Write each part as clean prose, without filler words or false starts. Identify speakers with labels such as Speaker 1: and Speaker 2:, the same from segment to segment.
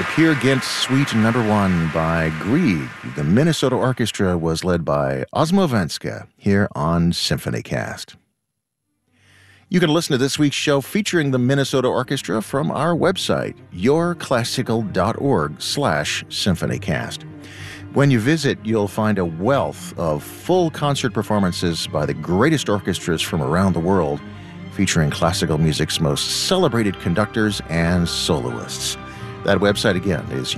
Speaker 1: The Peer Gynt Suite No. 1 by Grieg. The Minnesota Orchestra was led by Ozmo Venska here on SymphonyCast. You can listen to this week's show featuring the Minnesota Orchestra from our website, yourclassical.org/symphonycast. When you visit, you'll find a wealth of full concert performances by the greatest orchestras from around the world, featuring classical music's most celebrated conductors and soloists. That website again is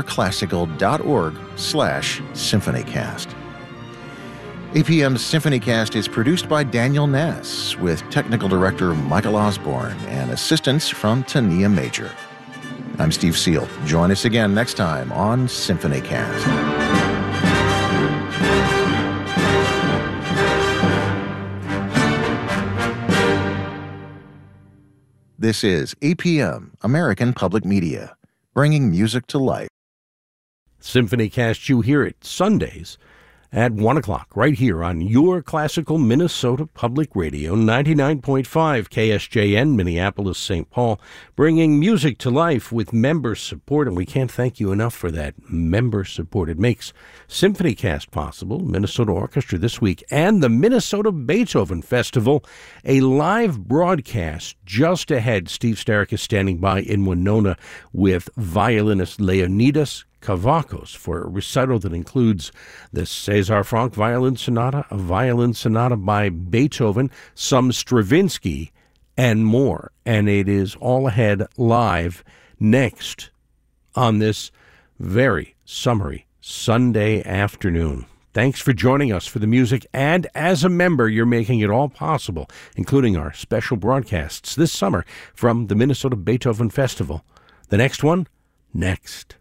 Speaker 1: yourclassical.org/symphonycast. APM's SymphonyCast is produced by Daniel Ness, with technical director Michael Osborne and assistance from Tania Major. I'm Steve Seal. Join us again next time on SymphonyCast. This is APM, American Public Media, bringing music to life.
Speaker 2: SymphonyCast, you hear it Sundays at 1 o'clock, right here on your classical Minnesota Public Radio, 99.5 KSJN, Minneapolis, St. Paul, bringing music to life with member support, and we can't thank you enough for that member support. It makes SymphonyCast possible, Minnesota Orchestra this week, and the Minnesota Beethoven Festival, a live broadcast just ahead. Steve Starrick is standing by in Winona with violinist Leonidas Kavakos for a recital that includes the César Franck Violin Sonata, a violin sonata by Beethoven, some Stravinsky, and more. And it is all ahead live next on this very summery Sunday afternoon. Thanks for joining us for the music, and as a member, you're making it all possible, including our special broadcasts this summer from the Minnesota Beethoven Festival. The next one, next.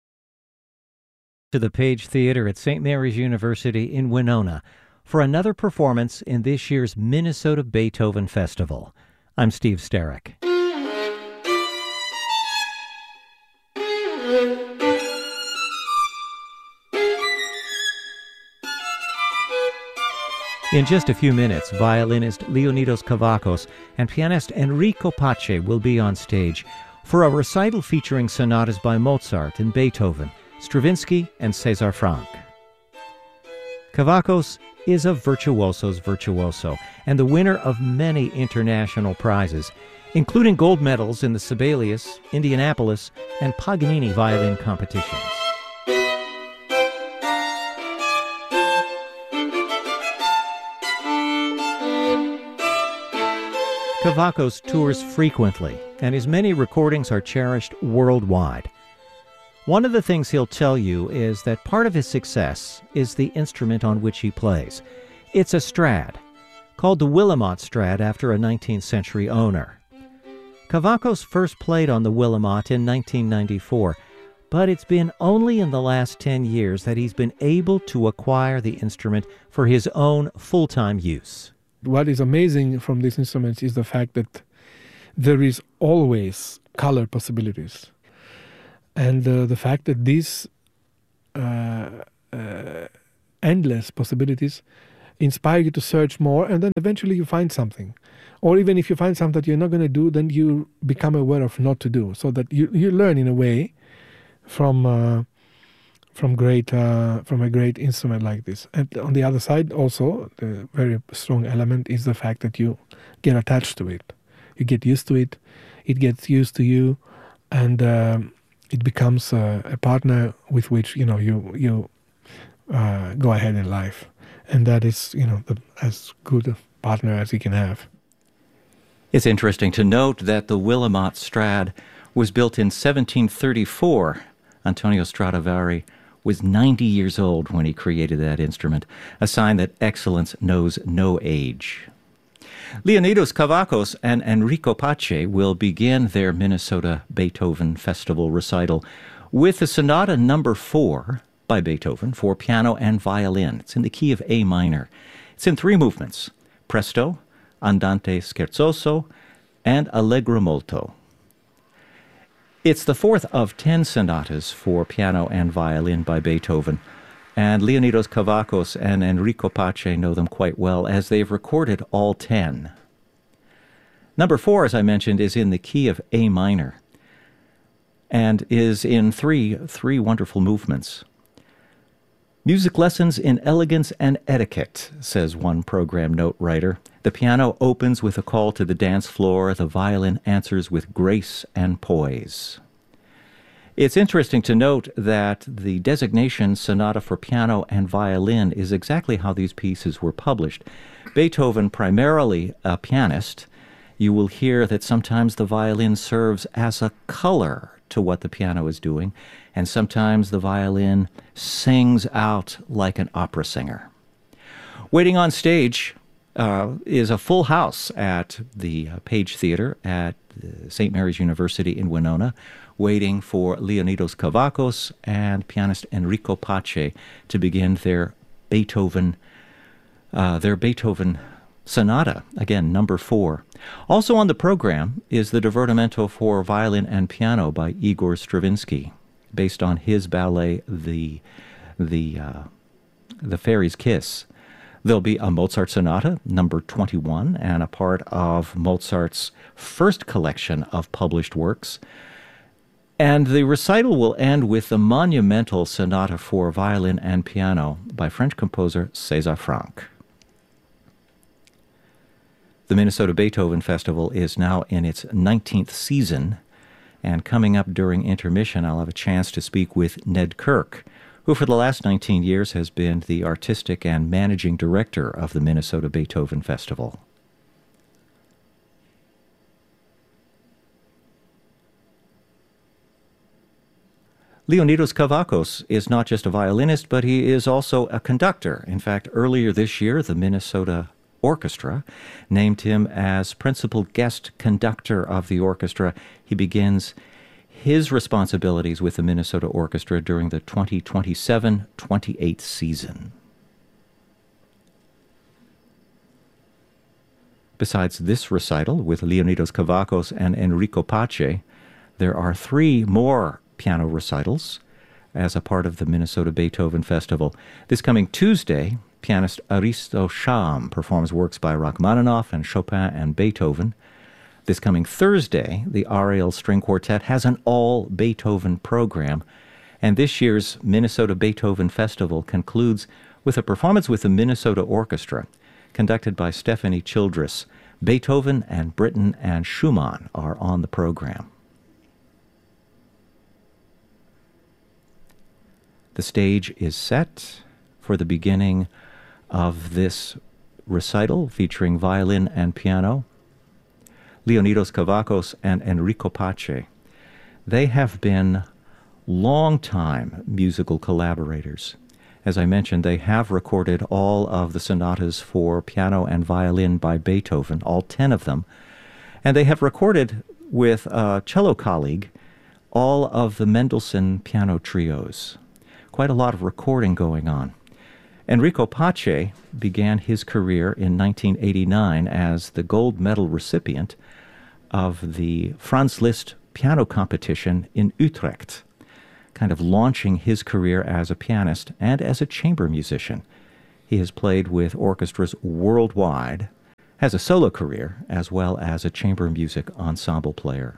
Speaker 3: To the Page Theater at St. Mary's University in Winona for another performance in this year's Minnesota Beethoven Festival. I'm Steve Starrick. In just a few minutes, violinist Leonidas Kavakos and pianist Enrico Pace will be on stage for a recital featuring sonatas by Mozart and Beethoven, Stravinsky, and César Franck. Kavakos is a virtuoso's virtuoso and the winner of many international prizes, including gold medals in the Sibelius, Indianapolis, and Paganini violin competitions. Kavakos tours frequently, and his many recordings are cherished worldwide. One of the things he'll tell you is that part of his success is the instrument on which he plays. It's a Strad, called the Willamette Strad after a 19th century owner. Kavakos first played on the Willamette in 1994, but it's been only in the last 10 years that he's been able to acquire the instrument for his own full-time use.
Speaker 4: What is amazing from these instruments is the fact that there is always color possibilities. And the fact that these endless possibilities inspire you to search more, and then eventually you find something. Or even if you find something that you're not going to do, then you become aware of not to do, so that you learn in a way from a great instrument like this. And on the other side, also, the very strong element is the fact that you get attached to it. You get used to it. It gets used to you, and it becomes a partner with which you go ahead in life, and that is as good a partner as you can have.
Speaker 5: It's interesting to note that the Willamette Strad was built in 1734. Antonio Stradivari was 90 years old when he created that instrument, a sign that excellence knows no age. Leonidas Kavakos and Enrico Pace will begin their Minnesota Beethoven Festival recital with the Sonata No. 4 by Beethoven for piano and violin. It's in the key of A minor. It's in 3 movements: Presto, Andante Scherzoso, and Allegro molto. It's the 4th of 10 sonatas for piano and violin by Beethoven, and Leonidas Kavakos and Enrico Pace know them quite well, as they've recorded all 10. Number 4, as I mentioned, is in the key of A minor. and is in three wonderful movements. Music lessons in elegance and etiquette, says one program note writer. The piano opens with a call to the dance floor. The violin answers with grace and poise. It's interesting to note that the designation Sonata for Piano and Violin is exactly how these pieces were published. Beethoven, primarily a pianist, you will hear that sometimes the violin serves as a color to what the piano is doing, and sometimes the violin sings out like an opera singer. Waiting on stage is a full house at the Page Theater at St. Mary's University in Winona, waiting for Leonidas Kavakos and pianist Enrico Pace to begin their Beethoven Sonata, again, number 4. Also on the program is the Divertimento for Violin and Piano by Igor Stravinsky, based on his ballet, The Fairy's Kiss. There'll be a Mozart Sonata, number 21, and a part of Mozart's first collection of published works. And the recital will end with the monumental Sonata for Violin and Piano by French composer César Franck. The Minnesota Beethoven Festival is now in its 19th season, and coming up during intermission, I'll have a chance to speak with Ned Kirk, who for the last 19 years has been the artistic and managing director of the Minnesota Beethoven Festival. Leonidas Kavakos is not just a violinist, but he is also a conductor. In fact, earlier this year, the Minnesota Orchestra named him as principal guest conductor of the orchestra. He begins his responsibilities with the Minnesota Orchestra during the 2027-28 season. Besides this recital with Leonidas Kavakos and Enrico Pace, there are 3 more piano recitals as a part of the Minnesota Beethoven Festival. This coming Tuesday, pianist Aristo Sham performs works by Rachmaninoff and Chopin and Beethoven. This coming Thursday, the Ariel String Quartet has an all-Beethoven program, and this year's Minnesota Beethoven Festival concludes with a performance with the Minnesota Orchestra, conducted by Stephanie Childress. Beethoven and Britten and Schumann are on the program. The stage is set for the beginning of this recital featuring violin and piano. Leonidas Kavakos and Enrico Pace. They have been long-time musical collaborators. As I mentioned, they have recorded all of the sonatas for piano and violin by Beethoven, all 10 of them, and they have recorded with a cello colleague all of the Mendelssohn piano trios. Quite a lot of recording going on. Enrico Pace began his career in 1989 as the gold medal recipient of the Franz Liszt piano competition in Utrecht, kind of launching his career as a pianist and as a chamber musician. He has played with orchestras worldwide, has a solo career, as well as a chamber music ensemble player.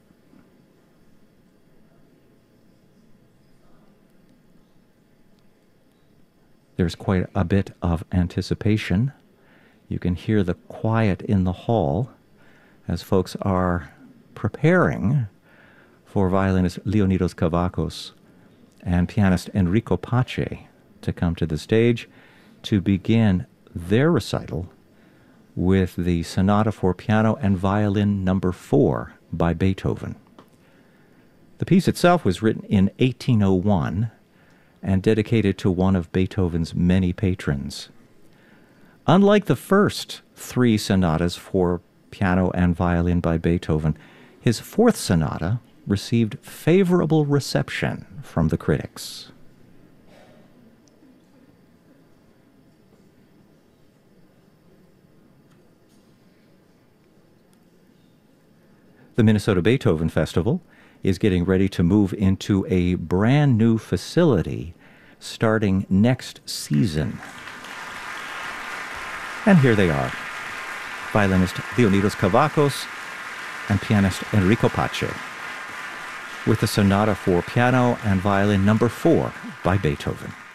Speaker 5: There's quite a bit of anticipation. You can hear the quiet in the hall as folks are preparing for violinist Leonidas Kavakos and pianist Enrico Pace to come to the stage to begin their recital with the Sonata for Piano and Violin number 4 by Beethoven. The piece itself was written in 1801 and dedicated to one of Beethoven's many patrons. Unlike the first 3 sonatas for piano and violin by Beethoven, his 4th sonata received favorable reception from the critics. The Minnesota Beethoven Festival is getting ready to move into a brand new facility starting next season. And here they are, violinist Leonidas Kavakos and pianist Enrico Pace. with the Sonata for Piano and Violin No. 4 by Beethoven.